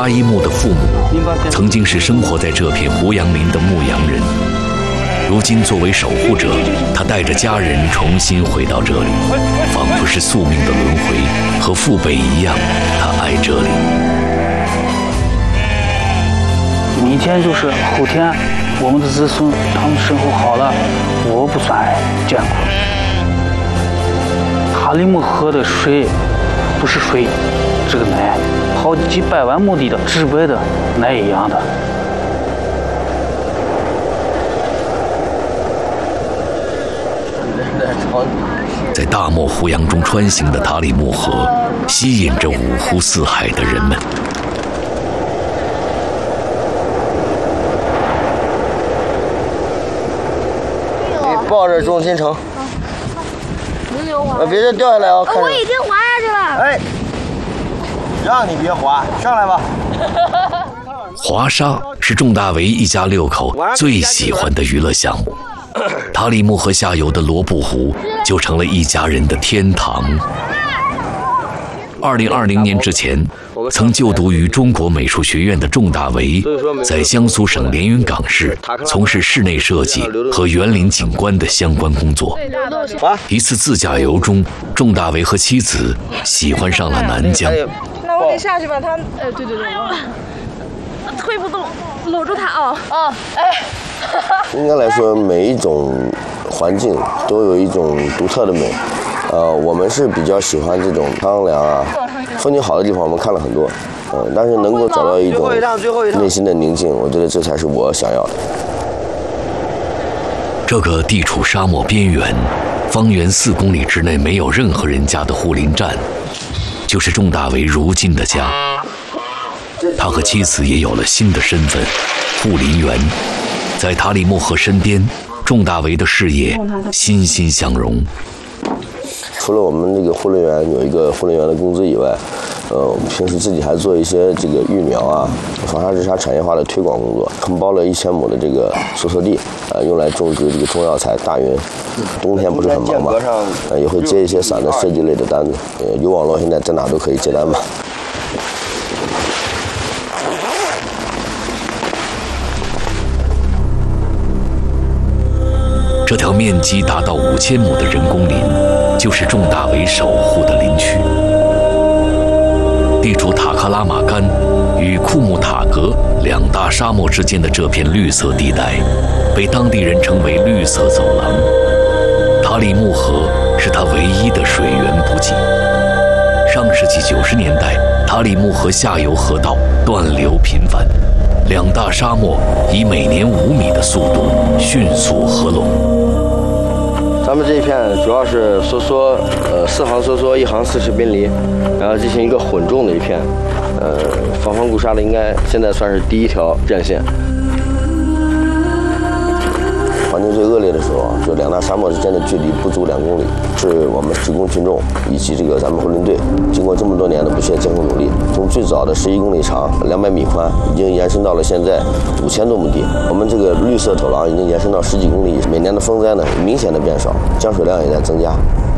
查伊木的父母曾经是生活在这片胡杨林的牧羊人，如今作为守护者，他带着家人重新回到这里，仿佛是宿命的轮回，和父辈一样，他爱这里。 明天就是后天，我们的子孙他们生活好了，我不算艰苦。塔里木河的水不是水，这个奶好几百万亩地的直白的奶一样的。 在大漠胡杨中穿行的塔里木河，吸引着五湖四海的人们。 你抱着重心撑。 能溜滑？ 别再掉下来啊！ 我已经滑下去了。 哎，让你别滑，上来吧。 滑沙是仲大为一家6口最喜欢的娱乐项目。塔里木河下游的罗布湖就成了一家人的天堂。2020年之前，曾就读于中国美术学院的仲大为，在江苏省连云港市从事室内设计和园林景观的相关工作。一次自驾游中，仲大为和妻子喜欢上了南疆。 那我得下去吧，他，对，推不动，搂住他啊，哎。 应该来说，每一种环境都有一种独特的美。我们是比较喜欢这种苍凉啊，风景好的地方，我们看了很多。但是能够找到一种内心的宁静，我觉得这才是我想要的。 这个地处沙漠边缘，方圆4公里之内没有任何人家的护林站，就是仲大为如今的家。他和妻子也有了新的身份——护林员。在塔里木河身边，仲大为的事业欣欣向荣。 除了我们这个护林员有一个护林员的工资以外，平时自己还做一些这个育苗啊、防沙治沙产业化的推广工作，承包了1000亩的这个收缩地，用来种植这个中药材大云。冬天不是很忙嘛，也会接一些散的设计类的单子。有网络，现在在哪都可以接单吧。 这条面积达到5000亩的人工林，就是仲大为守护的林区。地处塔克拉玛干与库木塔格2大沙漠之间的这片绿色地带，被当地人称为绿色走廊。塔里木河是它唯一的水源补给。上世纪90年代，塔里木河下游河道断流频繁，2大沙漠以每年5米的速度迅速合拢。 咱们这一片主要是梭梭，4行梭梭，1行40宾梨，然后进行一个混种的一片，防风固沙的应该现在算是第1条战线。环境最恶劣的时候啊，就2大沙漠之间的距离不足2公里，是我们职工群众以及这个咱们护林队经过这么多年的不懈艰苦努力，从最早的11公里长、200米宽，已经延伸到了现在5000多亩地。我们这个绿色走廊已经延伸到10几公里，每年的风灾呢明显的变少，降水量也在增加。